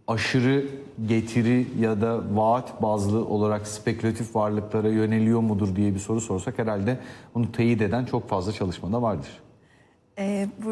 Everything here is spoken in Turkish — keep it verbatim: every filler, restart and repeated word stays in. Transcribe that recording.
aşırı getiri ya da vaat bazlı olarak spekülatif varlıklara yöneliyor mudur diye bir soru sorsak herhalde bunu teyit eden çok fazla çalışma da vardır. Ee,